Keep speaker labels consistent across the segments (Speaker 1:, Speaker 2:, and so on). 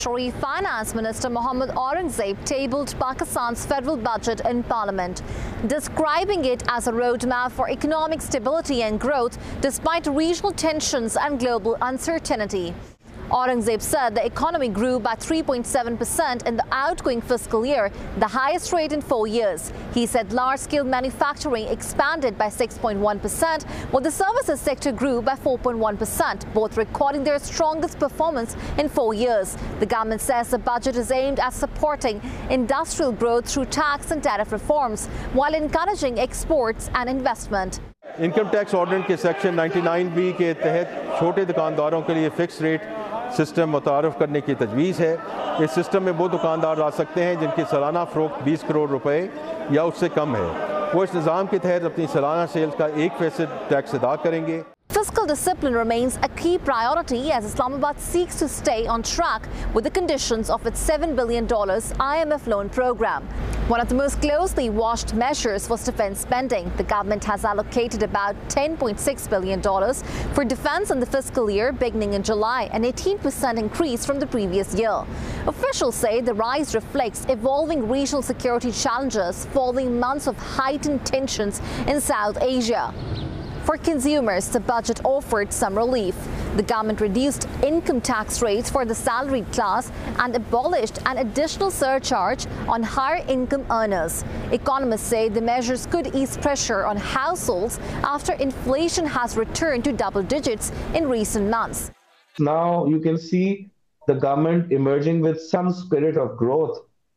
Speaker 1: Finance Minister Mohammad Aurangzeb tabled Pakistan's federal budget in Parliament, describing it as a roadmap for economic stability and growth despite regional tensions and global uncertainty. Aurangzeb said the economy grew by 3.7% in the outgoing fiscal year, the highest rate in 4 years. He said large-scale manufacturing expanded by 6.1%, while the services sector grew by 4.1%, both recording their strongest performance in 4 years. The government says the budget is aimed at supporting industrial growth through tax and tariff reforms, while encouraging exports and investment.
Speaker 2: Income tax ordinance के section 99B के तहत छोटे दुकानदारों के लिए fix rate system मुतारफ़ करने की तजवीज़ है। इस सिस्टम में वो दुकानदार ला सकते हैं जिनकी सालाना फ़रोख्त 20 करोड़ रुपए या उससे कम है। वो इस निज़ाम के तहत अपनी सालाना सेल्स का 1% टैक्स अदा करेंगे।
Speaker 1: Fiscal discipline remains a key priority as Islamabad seeks to stay on track with the conditions of its $7 billion IMF loan program. One of the most closely watched measures was defense spending. The government has allocated about $10.6 billion for defense in the fiscal year beginning in July, an 18% increase from the previous year. Officials say the rise reflects evolving regional security challenges following months of heightened tensions in South Asia. For consumers, the budget offered some relief. The government reduced income tax rates for the salaried class and abolished an additional surcharge on higher income earners. Economists say the measures could ease pressure on households after inflation has returned to double digits in recent months.
Speaker 3: Now you can see the government emerging with some spirit of growth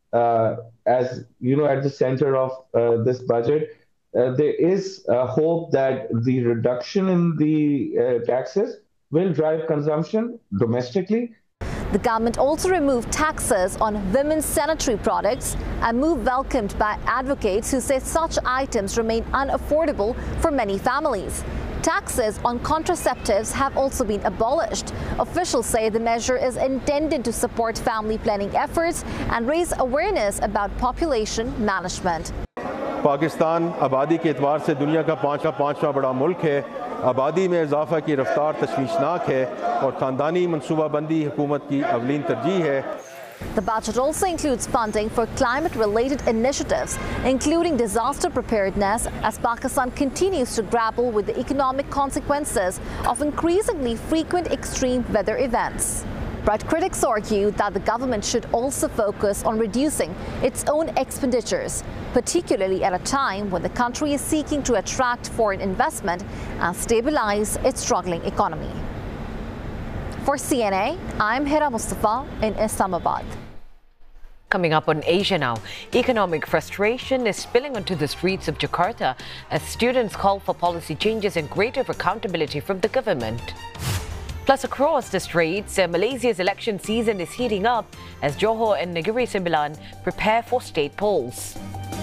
Speaker 3: as you know, at the center of this budget. There is hope that the reduction in the taxes will drive consumption domestically.
Speaker 1: The government also removed taxes on women's sanitary products, a move welcomed by advocates who say such items remain unaffordable for many families. Taxes on contraceptives have also been abolished. Officials say the measure is intended to support family planning efforts and raise awareness about population management.
Speaker 2: Pakistan आबादी के एतबार से दुनिया का पाँचवा बड़ा मुल्क है। आबादी में इजाफा की रफ्तार तशवीशनाक है और ख़ानदानी मनसूबाबंदी हुकूमत की अवलीन तरजीह है।
Speaker 1: The budget also includes funding for climate-related initiatives, including disaster preparedness, as Pakistan continues to grapple with the economic consequences of increasingly frequent extreme weather events. But critics argue that the government should also focus on reducing its own expenditures, particularly at a time when the country is seeking to attract foreign investment and stabilize its struggling economy. For CNA, I'm Hira Mustafa in Islamabad.
Speaker 4: Coming up on Asia Now, economic frustration is spilling onto the streets of Jakarta as students call for policy changes and greater accountability from the government. Plus, across the straits, Malaysia's election season is heating up as Johor and Negeri Sembilan prepare for state polls.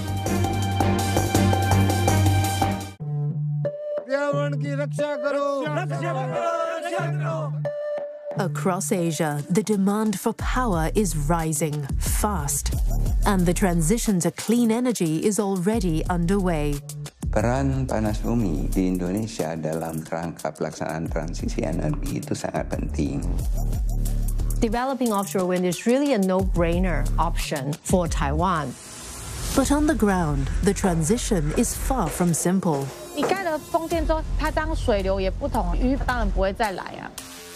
Speaker 5: Across Asia, the demand for power is rising fast, and the transition to clean energy is already underway.
Speaker 6: Peran panas bumi di Indonesia dalam rangka pelaksanaan transisi energi itu sangat penting.
Speaker 7: Developing offshore wind is really a no-brainer option for Taiwan.
Speaker 5: But on the ground, the transition is far from simple.
Speaker 8: 你盖了风电之后，它当水流也不同，鱼当然不会再来啊。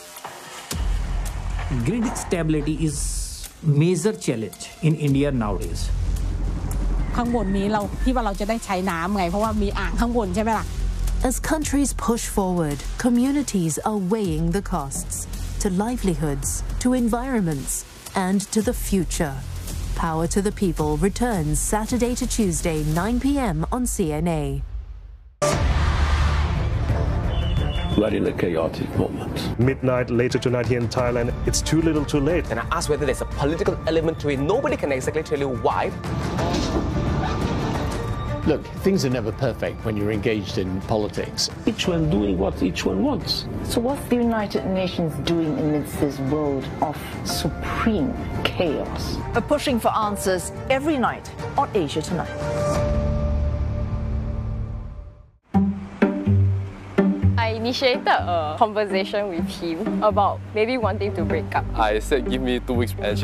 Speaker 9: Grid stability is major challenge in India nowadays.
Speaker 8: ข้างบนนี้เราที่ว่าเราจะได้ใช้น้ำไงเพราะว่ามีอ่างข้างบนใช่ไหมล่ะ
Speaker 5: As countries push forward, communities are weighing the costs to livelihoods, to environments, and to the future. Power to the People returns Saturday to Tuesday, 9 p.m. on CNA.
Speaker 10: We're in a chaotic moment.
Speaker 11: Midnight later tonight here in Thailand, it's too little too late.
Speaker 12: And I asked whether there's a political element to it. Nobody can exactly tell you why.
Speaker 10: Look, things are never perfect when you're engaged in politics. Each one doing what each one wants.
Speaker 13: So what's the United Nations doing amidst this world of supreme chaos?
Speaker 14: We're pushing for answers every night on Asia Tonight.
Speaker 15: initiated a conversation with him about maybe wanting to break up.
Speaker 12: I said give me 2 weeks and she